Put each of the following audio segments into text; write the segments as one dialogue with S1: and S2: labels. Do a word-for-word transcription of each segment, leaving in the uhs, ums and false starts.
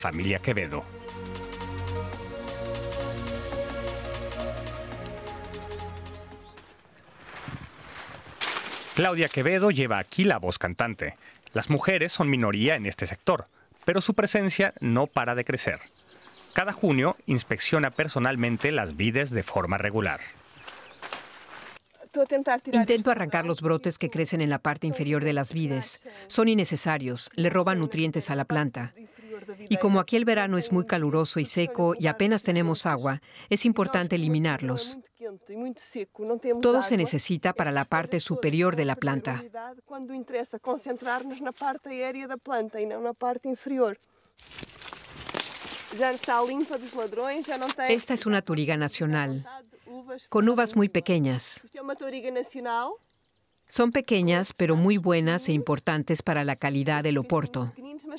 S1: Familia Quevedo. Claudia Quevedo lleva aquí la voz cantante. Las mujeres son minoría en este sector, pero su presencia no para de crecer. Cada junio inspecciona personalmente las vides de forma regular.
S2: Intento arrancar los brotes que crecen en la parte inferior de las vides. Son innecesarios, le roban nutrientes a la planta. Y como aquí el verano es muy caluroso y seco y apenas tenemos agua, es importante eliminarlos. Todo se necesita para la parte superior de la planta. Esta es una touriga nacional, con uvas muy pequeñas. Son pequeñas, pero muy buenas e importantes para la calidad del Oporto.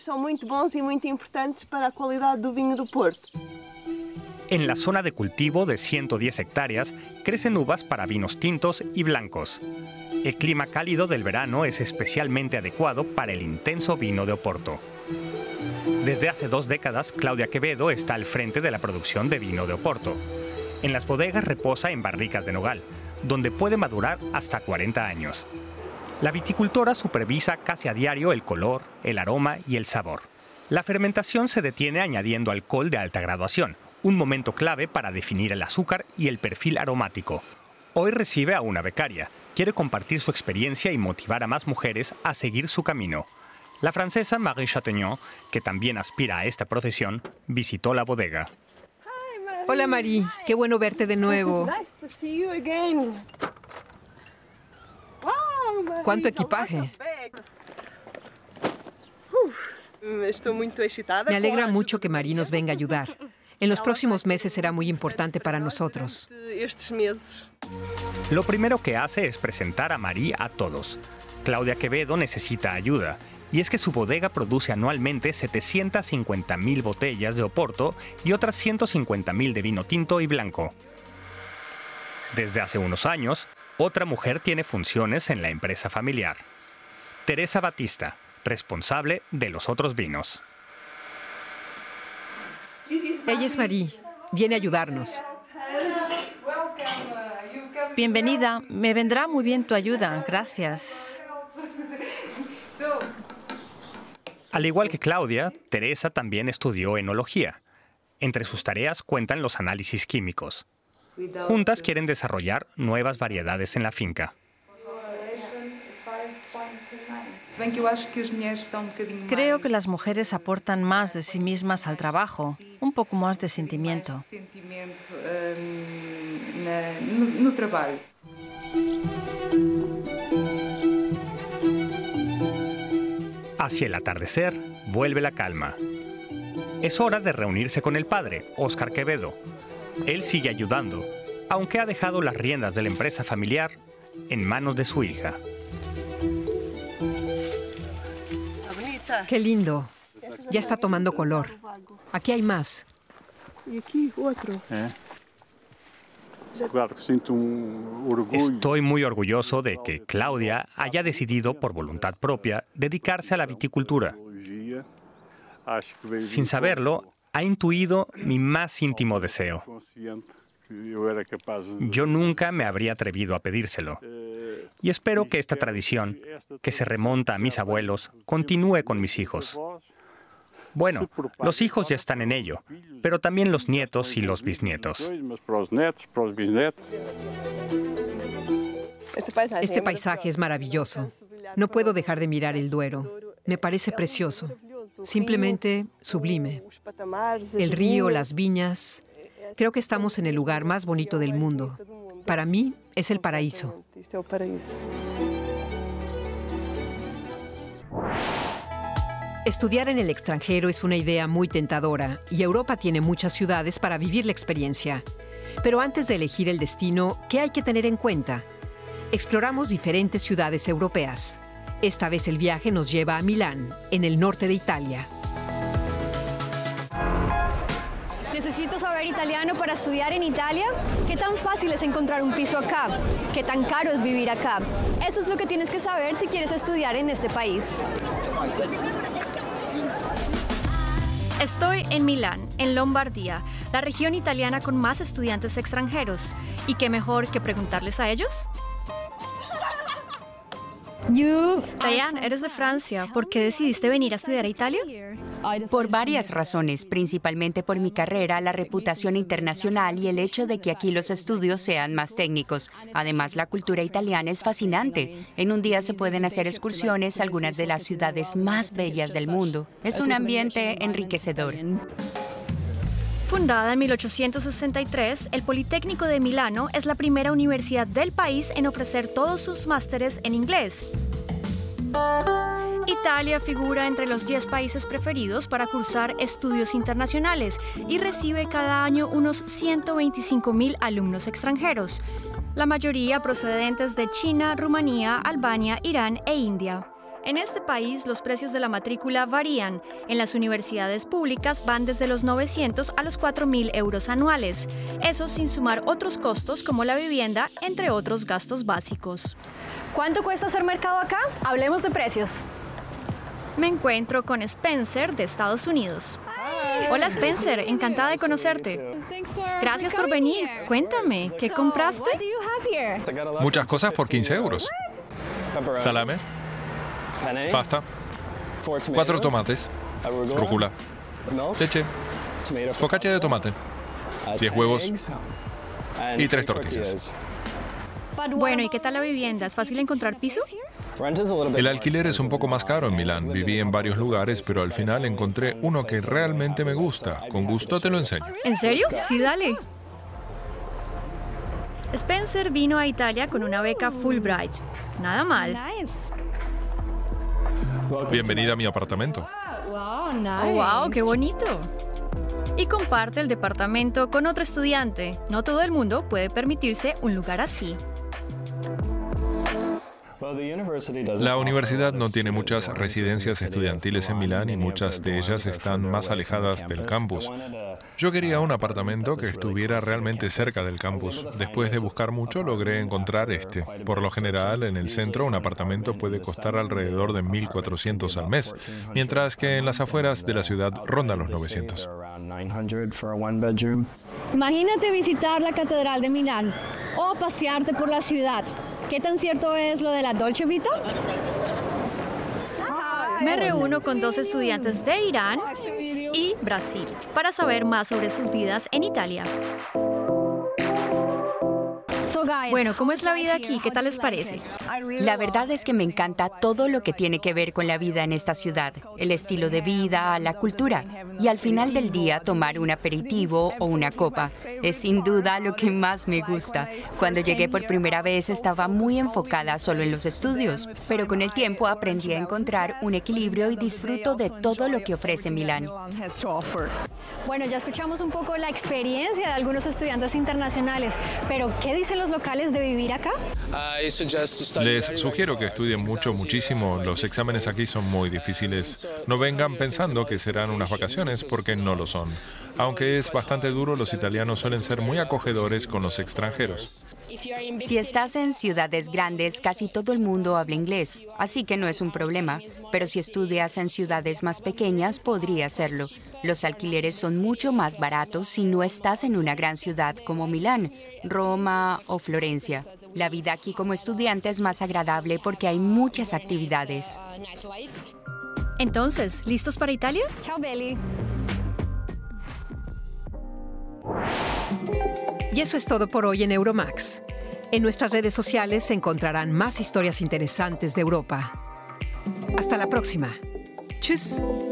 S1: En la zona de cultivo de ciento diez hectáreas crecen uvas para vinos tintos y blancos. El clima cálido del verano es especialmente adecuado para el intenso vino de Oporto. Desde hace dos décadas, Claudia Quevedo está al frente de la producción de vino de Oporto. En las bodegas reposa en barricas de nogal, donde puede madurar hasta cuarenta años. La viticultora supervisa casi a diario el color, el aroma y el sabor. La fermentación se detiene añadiendo alcohol de alta graduación, un momento clave para definir el azúcar y el perfil aromático. Hoy recibe a una becaria. Quiere compartir su experiencia y motivar a más mujeres a seguir su camino. La francesa Marie Chatagnon, que también aspira a esta profesión, visitó la bodega.
S2: Hola Marie, qué bueno verte de nuevo. ¿Cuánto equipaje? Me alegra mucho que Marie nos venga a ayudar. En los próximos meses será muy importante para nosotros.
S1: Lo primero que hace es presentar a Marie a todos. Claudia Quevedo necesita ayuda. Y es que su bodega produce anualmente setecientas cincuenta mil botellas de Oporto y otras ciento cincuenta mil de vino tinto y blanco. Desde hace unos años, otra mujer tiene funciones en la empresa familiar. Teresa Batista, responsable de los otros vinos.
S2: Ella es Marie. Viene a ayudarnos.
S3: Bienvenida. Me vendrá muy bien tu ayuda. Gracias.
S1: Al igual que Claudia, Teresa también estudió enología. Entre sus tareas cuentan los análisis químicos. Juntas quieren desarrollar nuevas variedades en la finca.
S3: Creo que las mujeres aportan más de sí mismas al trabajo, un poco más de sentimiento.
S1: Hacia el atardecer, vuelve la calma. Es hora de reunirse con el padre, Óscar Quevedo. Él sigue ayudando, aunque ha dejado las riendas de la empresa familiar en manos de su hija.
S2: ¡Qué lindo! Ya está tomando color. Aquí hay más.
S4: Y aquí otro.
S1: ¿Eh? Estoy muy orgulloso de que Claudia haya decidido por voluntad propia dedicarse a la viticultura. Sin saberlo, ha intuido mi más íntimo deseo. Yo nunca me habría atrevido a pedírselo. Y espero que esta tradición, que se remonta a mis abuelos, continúe con mis hijos. Bueno, los hijos ya están en ello, pero también los nietos y los bisnietos.
S2: Este paisaje es maravilloso. No puedo dejar de mirar el Duero. Me parece precioso. Simplemente sublime. El río, las viñas. Creo que estamos en el lugar más bonito del mundo. Para mí es el paraíso. Estudiar en el extranjero es una idea muy tentadora y Europa tiene muchas ciudades para vivir la experiencia. Pero antes de elegir el destino, ¿qué hay que tener en cuenta? Exploramos diferentes ciudades europeas. Esta vez el viaje nos lleva a Milán, en el norte de Italia.
S5: ¿Necesito saber italiano para estudiar en Italia? ¿Qué tan fácil es encontrar un piso acá? ¿Qué tan caro es vivir acá? Eso es lo que tienes que saber si quieres estudiar en este país.
S6: Estoy en Milán, en Lombardía, la región italiana con más estudiantes extranjeros. ¿Y qué mejor que preguntarles a ellos? Diane, eres de Francia. ¿Por qué decidiste venir a estudiar a Italia?
S7: Por varias razones, principalmente por mi carrera, la reputación internacional y el hecho de que aquí los estudios sean más técnicos. Además, la cultura italiana es fascinante. En un día se pueden hacer excursiones a algunas de las ciudades más bellas del mundo. Es un ambiente enriquecedor.
S6: Fundada en mil ochocientos sesenta y tres, el Politécnico de Milano es la primera universidad del país en ofrecer todos sus másteres en inglés. Italia figura entre los diez países preferidos para cursar estudios internacionales y recibe cada año unos ciento veinticinco mil alumnos extranjeros, la mayoría procedentes de China, Rumanía, Albania, Irán e India. En este país, los precios de la matrícula varían. En las universidades públicas van desde los novecientos a los cuatro mil euros anuales. Eso sin sumar otros costos como la vivienda, entre otros gastos básicos.
S5: ¿Cuánto cuesta hacer mercado acá? Hablemos de precios.
S6: Me encuentro con Spencer de Estados Unidos. Hola Spencer, encantada de conocerte. Gracias por venir. Cuéntame, ¿qué compraste?
S8: Muchas cosas por quince euros. Salame, pasta, cuatro tomates, rúcula, leche, focaccia de tomate, diez huevos y tres tortillas.
S6: Bueno, ¿y qué tal la vivienda? ¿Es fácil encontrar piso?
S8: El alquiler es un poco más caro en Milán. Viví en varios lugares, pero al final encontré uno que realmente me gusta. Con gusto te lo enseño.
S6: ¿En serio? Sí, dale. Spencer vino a Italia con una beca Fulbright. Nada mal.
S8: Bienvenida a mi apartamento.
S6: Oh, wow, qué bonito. Y comparte el departamento con otro estudiante. No todo el mundo puede permitirse un lugar así.
S8: La universidad no tiene muchas residencias estudiantiles en Milán y muchas de ellas están más alejadas del campus. Yo quería un apartamento que estuviera realmente cerca del campus. Después de buscar mucho, logré encontrar este. Por lo general, en el centro, un apartamento puede costar alrededor de mil cuatrocientos al mes, mientras que en las afueras de la ciudad ronda los novecientos.
S5: Imagínate visitar la Catedral de Milán o pasearte por la ciudad. ¿Qué tan cierto es lo de la Dolce Vita?
S6: Me reúno con dos estudiantes de Irán y Brasil para saber más sobre sus vidas en Italia. Bueno, ¿cómo es la vida aquí? ¿Qué tal les parece?
S7: La verdad es que me encanta todo lo que tiene que ver con la vida en esta ciudad, el estilo de vida, la cultura, y al final del día tomar un aperitivo o una copa. Es sin duda lo que más me gusta. Cuando llegué por primera vez estaba muy enfocada solo en los estudios, pero con el tiempo aprendí a encontrar un equilibrio y disfruto de todo lo que ofrece Milán.
S5: Bueno, ya escuchamos un poco la experiencia de algunos estudiantes internacionales, pero ¿qué dicen los locales de vivir acá?
S8: Les sugiero que estudien mucho, muchísimo. Los exámenes aquí son muy difíciles. No vengan pensando que serán unas vacaciones, porque no lo son. Aunque es bastante duro, los italianos suelen ser muy acogedores con los extranjeros.
S7: Si estás en ciudades grandes, casi todo el mundo habla inglés, así que no es un problema. Pero si estudias en ciudades más pequeñas, podría serlo. Los alquileres son mucho más baratos si no estás en una gran ciudad como Milán, Roma o Florencia. La vida aquí como estudiante es más agradable porque hay muchas actividades.
S6: Entonces, ¿listos para Italia?
S5: Chao, Beli.
S2: Y eso es todo por hoy en Euromax. En nuestras redes sociales se encontrarán más historias interesantes de Europa. Hasta la próxima. Tschüss.